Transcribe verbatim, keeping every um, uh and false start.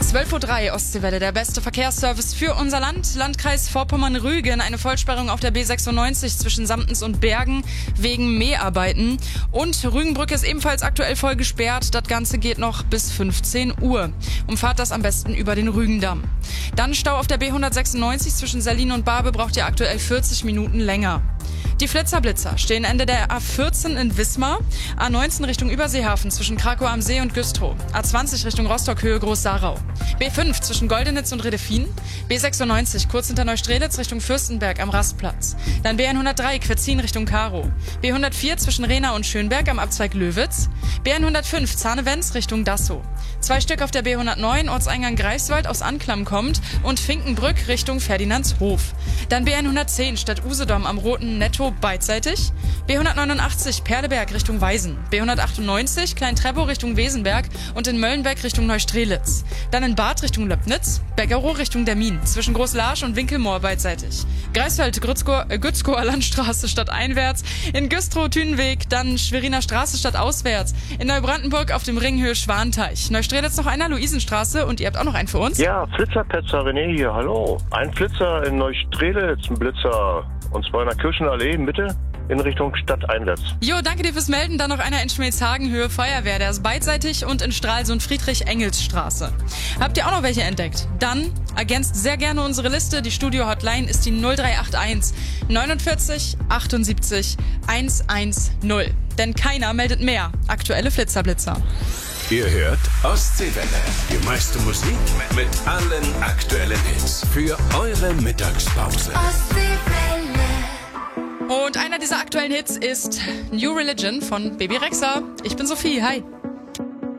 zwölf Uhr drei Ostseewelle, der beste Verkehrsservice für unser Land. Landkreis Vorpommern-Rügen, eine Vollsperrung auf der B sechsundneunzig zwischen Samtens und Bergen wegen Mäharbeiten. Und Rügenbrücke ist ebenfalls aktuell voll gesperrt. Das Ganze geht noch bis fünfzehn Uhr. Umfahrt das am besten über den Rügendamm. Dann Stau auf der B hundertsechsundneunzig zwischen Salin und Barbe, braucht ihr aktuell vierzig Minuten länger. Die Flitzer-Blitzer stehen Ende der A vierzehn in Wismar, A neunzehn Richtung Überseehafen zwischen Krakau am See und Güstrow, A zwanzig Richtung Rostock Höhe Groß-Sarau, B fünf zwischen Goldenitz und Redefin, B sechsundneunzig kurz hinter Neustrelitz Richtung Fürstenberg am Rastplatz, dann B hundertdrei Quetzin Richtung Karow, B hundertvier zwischen Rehna und Schönberg am Abzweig Löwitz, B hundertfünf Zahnewens Richtung Dassow, zwei Stück auf der B hundertneun Ortseingang Greifswald aus Anklam kommt und Finkenbrück Richtung Ferdinandshof, dann B hundertzehn Stadt Usedom am Roten Netto beidseitig, B hundertneunundachtzig Perleberg Richtung Weisen, B hundertachtundneunzig Klein-Treppow Richtung Wesenberg und in Möllenbeck Richtung Neustrelitz, dann in Bad Richtung Löbnitz, Beckerow Richtung Dermin, zwischen Großlarsch und Winkelmoor beidseitig, Greifswald Grützkower äh, Gützkower Landstraße stadteinwärts, in Güstrow Thünenweg, dann Schweriner Straße stadtauswärts, in Neubrandenburg auf dem Ringhöhe Schwanteich, Neustrelitz noch einer, Luisenstraße, und ihr habt auch noch einen für uns? Ja, Flitzerpetzer René hier, hallo. Ein Flitzer in Neustrelitz, ein Blitzer, und zwar in der Kirchenallee, Mitte, in Richtung Stadteinwärts. Jo, danke dir fürs Melden. Dann noch einer in Schmelzhagen, Höhe Feuerwehr, der ist beidseitig, und in Stralsund Friedrich-Engels-Straße. Habt ihr auch noch welche entdeckt? Dann ergänzt sehr gerne unsere Liste. Die Studio-Hotline ist die null drei acht eins neunundvierzig achtundsiebzig hundertzehn. Denn keiner meldet mehr aktuelle Flitzer-Blitzer. Ihr hört Ostseewelle. Die meiste Musik mit allen aktuellen Hits für eure Mittagspause. Ostseewelle. Und einer dieser aktuellen Hits ist New Religion von Baby Rexha. Ich bin Sophie, hi.